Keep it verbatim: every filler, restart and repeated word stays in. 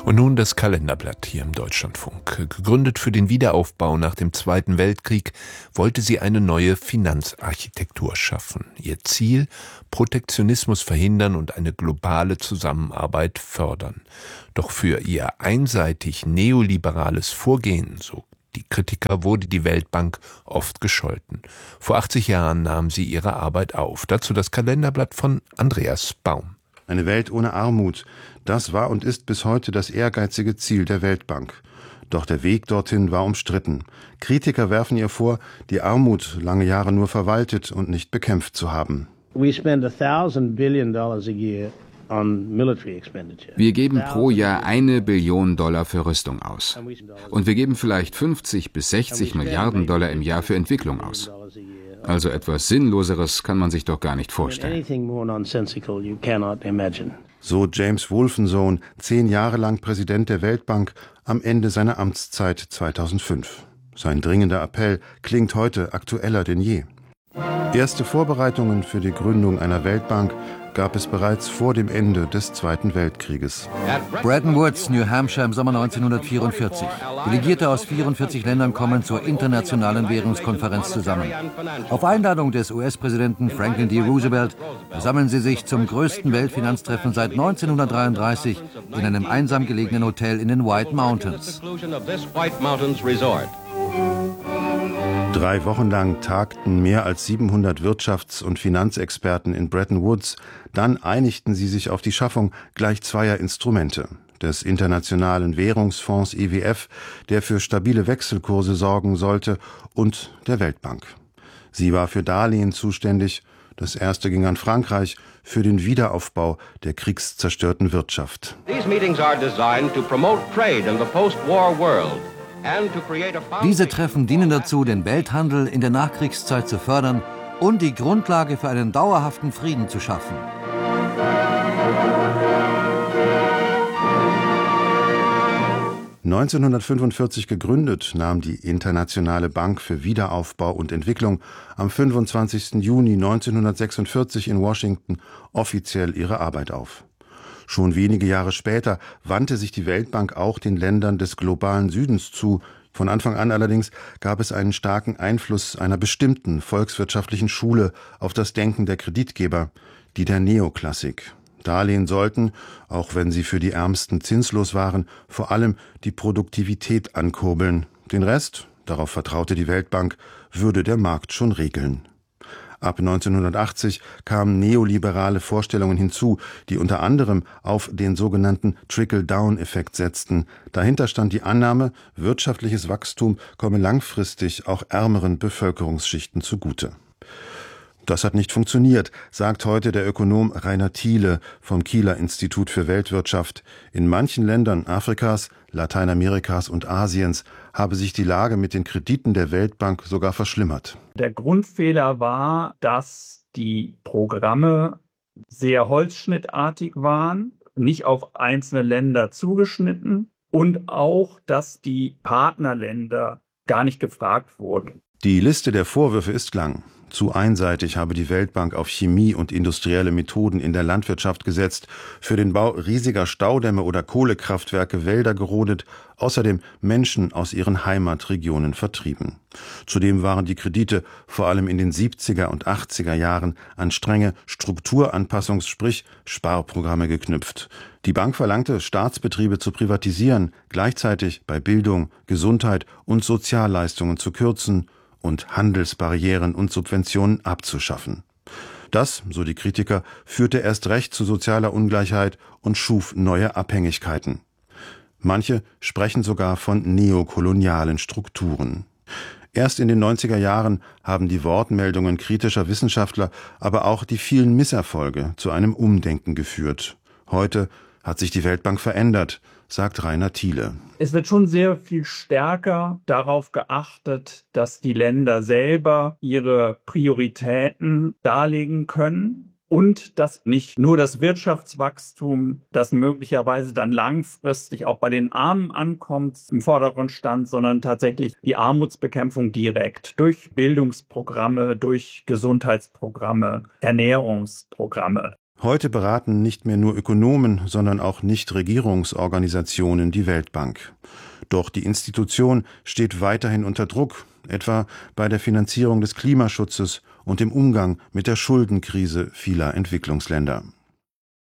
Und nun das Kalenderblatt hier im Deutschlandfunk. Gegründet für den Wiederaufbau nach dem Zweiten Weltkrieg, wollte sie eine neue Finanzarchitektur schaffen. Ihr Ziel: Protektionismus verhindern und eine globale Zusammenarbeit fördern. Doch für ihr einseitig neoliberales Vorgehen, so die Kritiker, wurde die Weltbank oft gescholten. Vor achtzig Jahren nahm sie ihre Arbeit auf. Dazu das Kalenderblatt von Andreas Baum. Eine Welt ohne Armut, das war und ist bis heute das ehrgeizige Ziel der Weltbank. Doch der Weg dorthin war umstritten. Kritiker werfen ihr vor, die Armut lange Jahre nur verwaltet und nicht bekämpft zu haben. We spend a thousand billion dollars a year on military expenditure. Wir geben pro Jahr eine Billion Dollar für Rüstung aus. Und wir geben vielleicht fünfzig bis sechzig Milliarden Dollar im Jahr für Entwicklung aus. Also etwas Sinnloseres kann man sich doch gar nicht vorstellen. So James Wolfensohn, zehn Jahre lang Präsident der Weltbank, am Ende seiner Amtszeit zweitausendfünf. Sein dringender Appell klingt heute aktueller denn je. Erste Vorbereitungen für die Gründung einer Weltbank gab es bereits vor dem Ende des Zweiten Weltkrieges. Bretton Woods, New Hampshire im Sommer neunzehnhundertvierundvierzig. Delegierte aus vierundvierzig Ländern kommen zur Internationalen Währungskonferenz zusammen. Auf Einladung des U S-Präsidenten Franklin D. Roosevelt versammeln sie sich zum größten Weltfinanztreffen seit neunzehnhundertdreiunddreißig in einem einsam gelegenen Hotel in den White Mountains. Drei Wochen lang tagten mehr als siebenhundert Wirtschafts- und Finanzexperten in Bretton Woods. Dann einigten sie sich auf die Schaffung gleich zweier Instrumente: des Internationalen Währungsfonds I W F, der für stabile Wechselkurse sorgen sollte, und der Weltbank. Sie war für Darlehen zuständig. Das erste ging an Frankreich für den Wiederaufbau der kriegszerstörten Wirtschaft. These meetings are designed to promote trade in the post-war world. Diese Treffen dienen dazu, den Welthandel in der Nachkriegszeit zu fördern und die Grundlage für einen dauerhaften Frieden zu schaffen. neunzehnhundertfünfundvierzig gegründet, nahm die Internationale Bank für Wiederaufbau und Entwicklung am fünfundzwanzigsten Juni neunzehnhundertsechsundvierzig in Washington offiziell ihre Arbeit auf. Schon wenige Jahre später wandte sich die Weltbank auch den Ländern des globalen Südens zu. Von Anfang an allerdings gab es einen starken Einfluss einer bestimmten volkswirtschaftlichen Schule auf das Denken der Kreditgeber, die der Neoklassik. Darlehen sollten, auch wenn sie für die Ärmsten zinslos waren, vor allem die Produktivität ankurbeln. Den Rest, darauf vertraute die Weltbank, würde der Markt schon regeln. Ab neunzehnhundertachtzig kamen neoliberale Vorstellungen hinzu, die unter anderem auf den sogenannten Trickle-Down-Effekt setzten. Dahinter stand die Annahme, wirtschaftliches Wachstum komme langfristig auch ärmeren Bevölkerungsschichten zugute. Das hat nicht funktioniert, sagt heute der Ökonom Rainer Thiele vom Kieler Institut für Weltwirtschaft. In manchen Ländern Afrikas, Lateinamerikas und Asiens habe sich die Lage mit den Krediten der Weltbank sogar verschlimmert. Der Grundfehler war, dass die Programme sehr holzschnittartig waren, nicht auf einzelne Länder zugeschnitten, und auch, dass die Partnerländer gar nicht gefragt wurden. Die Liste der Vorwürfe ist lang. Zu einseitig habe die Weltbank auf Chemie und industrielle Methoden in der Landwirtschaft gesetzt, für den Bau riesiger Staudämme oder Kohlekraftwerke Wälder gerodet, außerdem Menschen aus ihren Heimatregionen vertrieben. Zudem waren die Kredite vor allem in den siebziger und achtziger Jahren an strenge Strukturanpassungs-, sprich Sparprogramme geknüpft. Die Bank verlangte, Staatsbetriebe zu privatisieren, gleichzeitig bei Bildung, Gesundheit und Sozialleistungen zu kürzen und Handelsbarrieren und Subventionen abzuschaffen. Das, so die Kritiker, führte erst recht zu sozialer Ungleichheit und schuf neue Abhängigkeiten. Manche sprechen sogar von neokolonialen Strukturen. Erst in den neunziger Jahren haben die Wortmeldungen kritischer Wissenschaftler, aber auch die vielen Misserfolge zu einem Umdenken geführt. Heute hat sich die Weltbank verändert, sagt Rainer Thiele. Es wird schon sehr viel stärker darauf geachtet, dass die Länder selber ihre Prioritäten darlegen können und dass nicht nur das Wirtschaftswachstum, das möglicherweise dann langfristig auch bei den Armen ankommt, im Vordergrund stand, sondern tatsächlich die Armutsbekämpfung direkt durch Bildungsprogramme, durch Gesundheitsprogramme, Ernährungsprogramme. Heute beraten nicht mehr nur Ökonomen, sondern auch Nichtregierungsorganisationen die Weltbank. Doch die Institution steht weiterhin unter Druck, etwa bei der Finanzierung des Klimaschutzes und dem Umgang mit der Schuldenkrise vieler Entwicklungsländer.